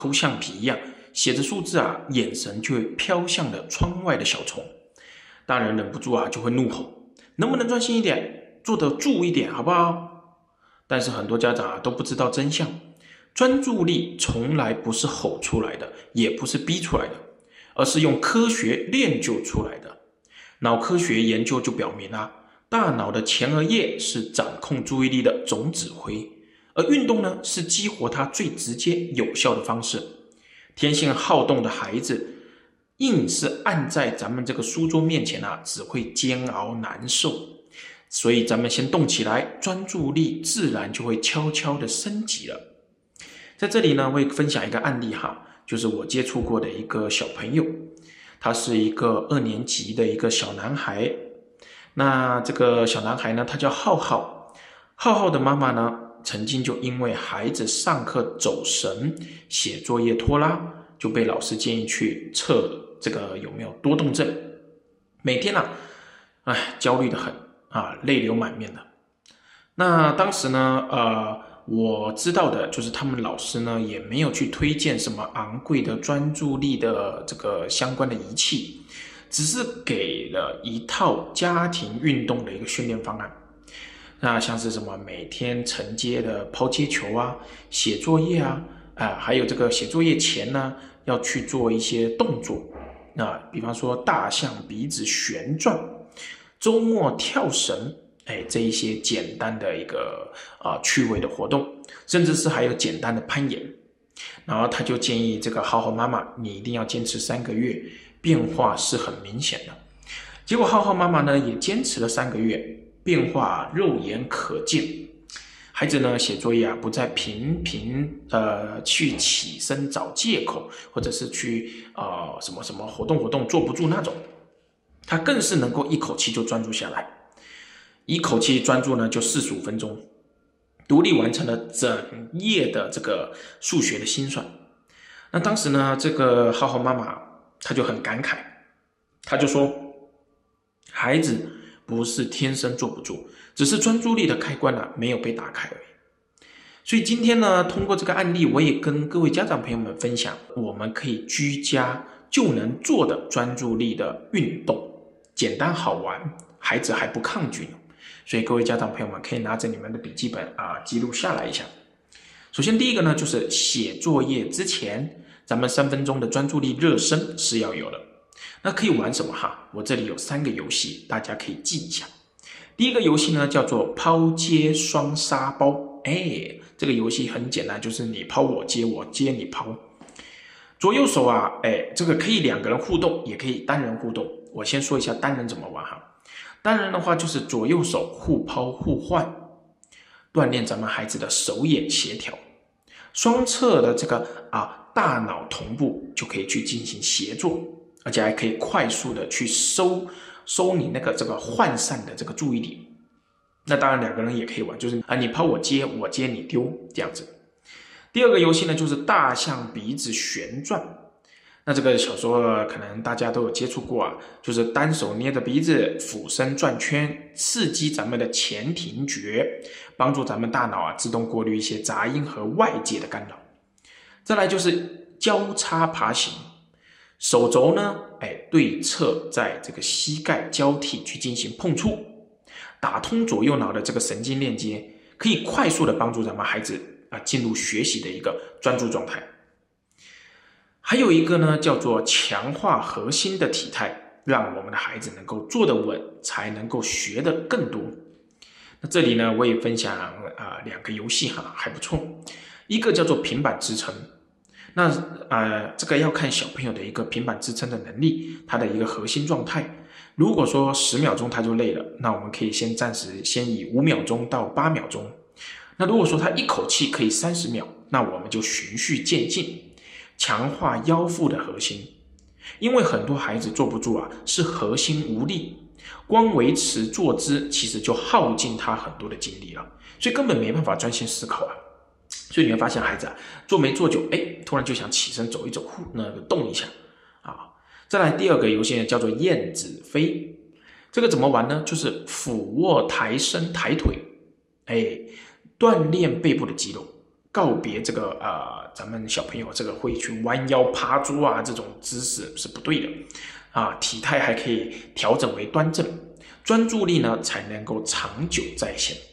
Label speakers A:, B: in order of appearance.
A: 抠橡皮一样，写着数字啊，眼神就会飘向了窗外的小虫。大人忍不住啊，就会怒吼：能不能专心一点，坐得住一点，好不好？但是很多家长啊都不知道真相，专注力从来不是吼出来的，也不是逼出来的，而是用科学练就出来的。脑科学研究就表明啊，大脑的前额叶是掌控注意力的总指挥，而运动呢是激活它最直接有效的方式。天性好动的孩子，硬是按在咱们这个书桌面前啊，只会煎熬难受。所以咱们先动起来，专注力自然就会悄悄的升级了。在这里呢，我会分享一个案例哈，就是我接触过的一个小朋友，他是一个2年级的一个小男孩。那这个小男孩呢，他叫浩浩。浩浩的妈妈呢，曾经就因为孩子上课走神、写作业拖拉，就被老师建议去测这个有没有多动症。每天啊，焦虑的很啊，泪流满面的。那当时呢，我知道的就是他们老师呢也没有去推荐什么昂贵的专注力的这个相关的仪器，只是给了一套家庭运动的一个训练方案。那像是什么每天承接的抛接球啊、写作业啊，还有这个写作业前呢要去做一些动作，比方说大象鼻子旋转、周末跳绳，这一些简单的一个趣味的活动，甚至是还有简单的攀岩。然后他就建议这个浩浩妈妈，你一定要坚持3个月，变化是很明显的。结果浩浩妈妈呢也坚持了3个月，变化肉眼可见。孩子呢写作业啊，不再频去起身找借口，或者是去什么活动坐不住那种，他更是能够一口气就专注下来。一口气专注呢就45分钟，独立完成了整页的这个数学的心算。那当时呢，这个浩浩妈妈她就很感慨，她就说，孩子不是天生坐不住，只是专注力的开关没有被打开而已。所以今天呢，通过这个案例，我也跟各位家长朋友们分享，我们可以居家就能做的专注力的运动，简单好玩，孩子还不抗拒呢。所以各位家长朋友们可以拿着你们的笔记本记录下来一下。首先第一个呢，就是写作业之前，咱们3分钟的专注力热身是要有的。那可以玩什么哈？我这里有3个游戏，大家可以记一下。第一个游戏呢叫做抛接双沙包。这个游戏很简单，就是你抛我接，我接你抛。左右手这个可以2个人互动，也可以单人互动。我先说一下单人怎么玩哈。单人的话就是左右手互抛互换，锻炼咱们孩子的手眼协调。双侧的这个大脑同步就可以去进行协作，而且还可以快速的去收你这个涣散的这个注意力。那当然2个人也可以玩，就是你抛我接，我接你丢这样子。第二个游戏呢就是大象鼻子旋转。那这个小时候可能大家都有接触过就是单手捏着鼻子，俯身转圈，刺激咱们的前庭觉，帮助咱们大脑自动过滤一些杂音和外界的干扰。再来就是交叉爬行，手肘呢对侧在这个膝盖交替去进行碰触，打通左右脑的这个神经链接，可以快速的帮助咱们孩子进入学习的一个专注状态。还有一个呢叫做强化核心的体态，让我们的孩子能够坐得稳，才能够学得更多。那这里呢我也分享2个游戏还不错。一个叫做平板支撑。那这个要看小朋友的一个平板支撑的能力，他的一个核心状态。如果说10秒钟他就累了，那我们可以暂时以5秒钟到8秒钟。那如果说他一口气可以30秒，那我们就循序渐进，强化腰腹的核心。因为很多孩子坐不住是核心无力，光维持坐姿其实就耗尽他很多的精力了，所以根本没办法专心思考所以你会发现孩子坐没坐久，突然就想起身走一走，动一下再来第2个游戏呢叫做燕子飞。这个怎么玩呢？就是俯卧抬身抬腿，锻炼背部的肌肉， 告别这个咱们小朋友这个会去弯腰趴桌啊这种姿势是不对的啊，体态还可以调整为端正，专注力呢才能够长久在线。